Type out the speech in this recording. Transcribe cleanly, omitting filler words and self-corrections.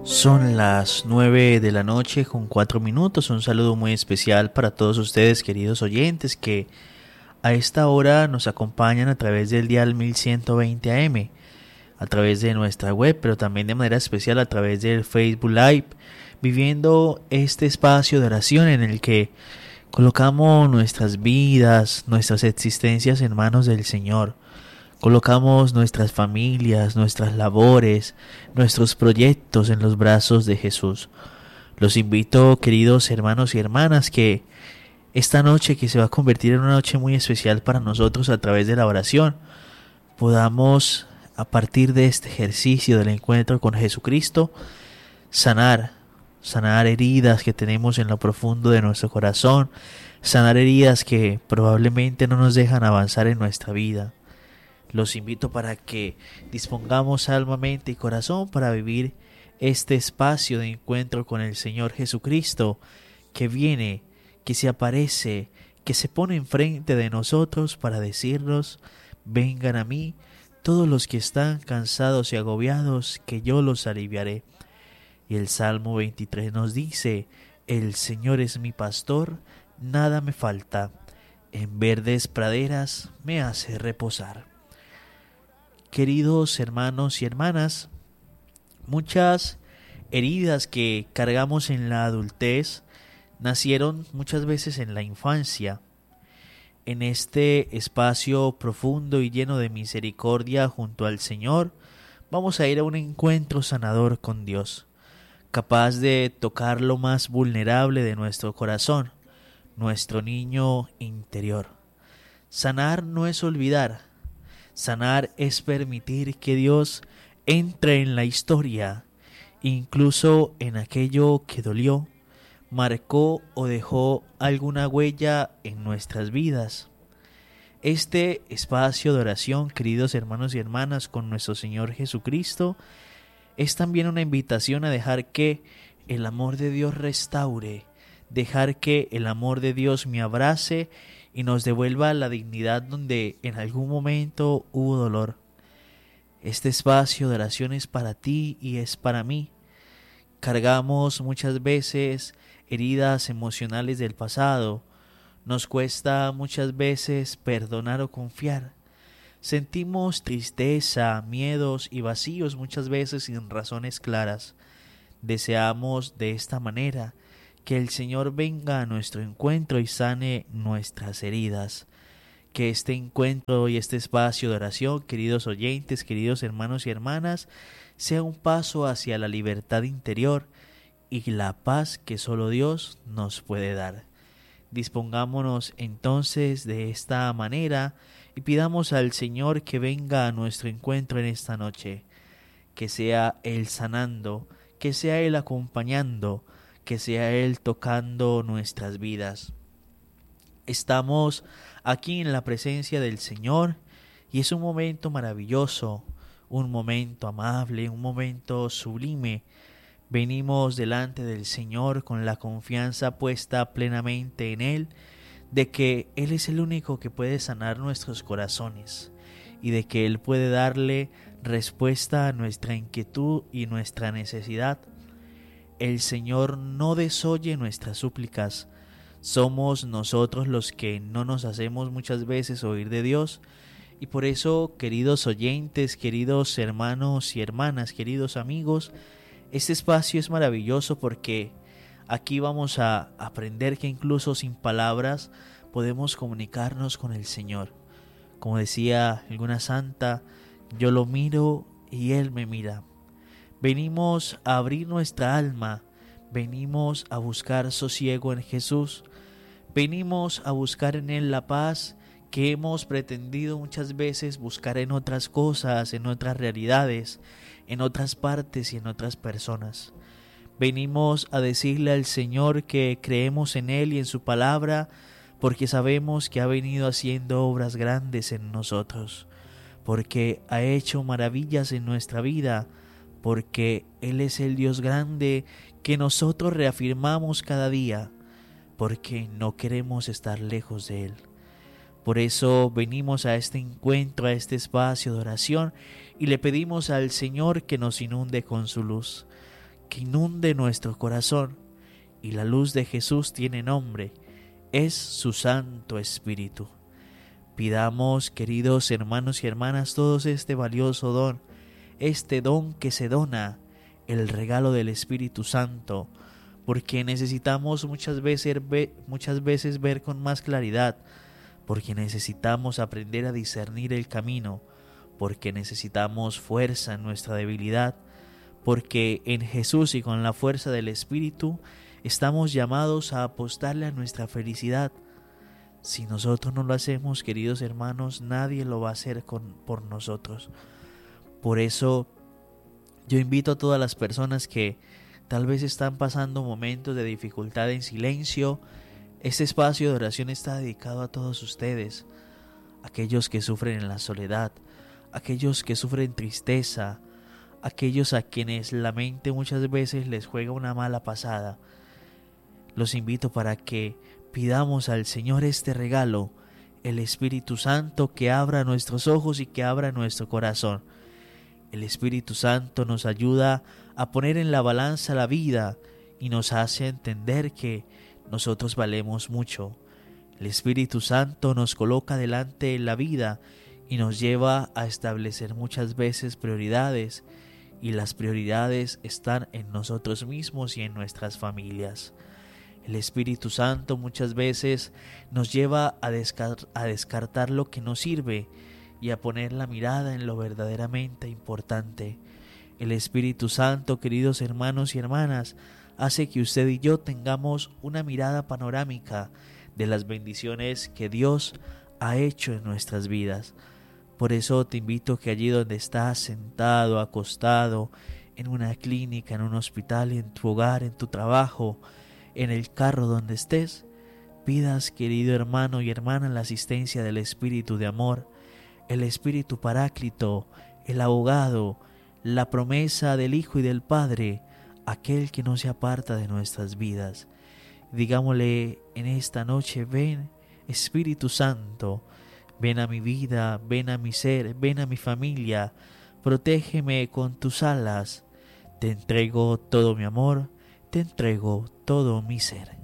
Son las 9 de la noche con 4 minutos. Un saludo muy especial para todos ustedes, queridos oyentes, que a esta hora nos acompañan a través del dial 1120 AM, a través de nuestra web, pero también de manera especial a través del Facebook Live, viviendo este espacio de oración en el que colocamos nuestras vidas, nuestras existencias en manos del Señor. Colocamos nuestras familias, nuestras labores, nuestros proyectos en los brazos de Jesús. Los invito, queridos hermanos y hermanas, que esta noche, que se va a convertir en una noche muy especial para nosotros a través de la oración, podamos, a partir de este ejercicio del encuentro con Jesucristo, sanar heridas que tenemos en lo profundo de nuestro corazón, sanar heridas que probablemente no nos dejan avanzar en nuestra vida. Los invito para que dispongamos alma, mente y corazón para vivir este espacio de encuentro con el Señor Jesucristo, que viene, que se aparece, que se pone enfrente de nosotros para decirnos: vengan a mí todos los que están cansados y agobiados, que yo los aliviaré. Y el Salmo 23 nos dice: el Señor es mi pastor, nada me falta, en verdes praderas me hace reposar. Queridos hermanos y hermanas, muchas heridas que cargamos en la adultez nacieron muchas veces en la infancia. En este espacio profundo y lleno de misericordia junto al Señor, vamos a ir a un encuentro sanador con Dios, capaz de tocar lo más vulnerable de nuestro corazón, nuestro niño interior. Sanar no es olvidar. Sanar es permitir que Dios entre en la historia, incluso en aquello que dolió, marcó o dejó alguna huella en nuestras vidas. Este espacio de oración, queridos hermanos y hermanas, con nuestro Señor Jesucristo, es también una invitación a dejar que el amor de Dios restaure, dejar que el amor de Dios me abrace y nos devuelva la dignidad donde en algún momento hubo dolor. Este espacio de oración es para ti y es para mí. Cargamos muchas veces heridas emocionales del pasado. Nos cuesta muchas veces perdonar o confiar. Sentimos tristeza, miedos y vacíos muchas veces sin razones claras. Deseamos de esta manera que el Señor venga a nuestro encuentro y sane nuestras heridas. Que este encuentro y este espacio de oración, queridos oyentes, queridos hermanos y hermanas, sea un paso hacia la libertad interior y la paz que solo Dios nos puede dar. Dispongámonos entonces de esta manera y pidamos al Señor que venga a nuestro encuentro en esta noche. Que sea Él sanando, que sea Él acompañando, que sea Él tocando nuestras vidas. Estamos aquí en la presencia del Señor y es un momento maravilloso, un momento amable, un momento sublime. Venimos delante del Señor con la confianza puesta plenamente en Él, de que Él es el único que puede sanar nuestros corazones y de que Él puede darle respuesta a nuestra inquietud y nuestra necesidad. El Señor no desoye nuestras súplicas. Somos nosotros los que no nos hacemos muchas veces oír de Dios. Y por eso, queridos oyentes, queridos hermanos y hermanas, queridos amigos, este espacio es maravilloso porque aquí vamos a aprender que incluso sin palabras podemos comunicarnos con el Señor. Como decía alguna santa, yo lo miro y Él me mira. Venimos a abrir nuestra alma, venimos a buscar sosiego en Jesús, venimos a buscar en Él la paz que hemos pretendido muchas veces buscar en otras cosas, en otras realidades, en otras partes y en otras personas. Venimos a decirle al Señor que creemos en Él y en su palabra, porque sabemos que ha venido haciendo obras grandes en nosotros, porque ha hecho maravillas en nuestra vida, porque Él es el Dios grande que nosotros reafirmamos cada día, porque no queremos estar lejos de Él. Por eso venimos a este encuentro, a este espacio de oración, y le pedimos al Señor que nos inunde con su luz, que inunde nuestro corazón, y la luz de Jesús tiene nombre, es su Santo Espíritu. Pidamos, queridos hermanos y hermanas, todos este valioso don, este don que se dona, el regalo del Espíritu Santo, porque necesitamos muchas veces ver con más claridad, porque necesitamos aprender a discernir el camino, porque necesitamos fuerza en nuestra debilidad, porque en Jesús y con la fuerza del Espíritu estamos llamados a apostarle a nuestra felicidad. Si nosotros no lo hacemos, queridos hermanos, nadie lo va a hacer por nosotros. Por eso yo invito a todas las personas que tal vez están pasando momentos de dificultad en silencio. Este espacio de oración está dedicado a todos ustedes, aquellos que sufren en la soledad, aquellos que sufren tristeza, aquellos a quienes la mente muchas veces les juega una mala pasada. Los invito para que pidamos al Señor este regalo, el Espíritu Santo, que abra nuestros ojos y que abra nuestro corazón. El Espíritu Santo nos ayuda a poner en la balanza la vida y nos hace entender que nosotros valemos mucho. El Espíritu Santo nos coloca delante la vida y nos lleva a establecer muchas veces prioridades, y las prioridades están en nosotros mismos y en nuestras familias. El Espíritu Santo muchas veces nos lleva a descartar lo que no sirve y a poner la mirada en lo verdaderamente importante. El Espíritu Santo, queridos hermanos y hermanas, hace que usted y yo tengamos una mirada panorámica de las bendiciones que Dios ha hecho en nuestras vidas. Por eso te invito que allí donde estás sentado, acostado, en una clínica, en un hospital, en tu hogar, en tu trabajo, en el carro donde estés, pidas, querido hermano y hermana, la asistencia del Espíritu de amor, el Espíritu Paráclito, el abogado, la promesa del Hijo y del Padre, aquel que no se aparta de nuestras vidas. Digámosle en esta noche: ven, Espíritu Santo, ven a mi vida, ven a mi ser, ven a mi familia, protégeme con tus alas. Te entrego todo mi amor, te entrego todo mi ser.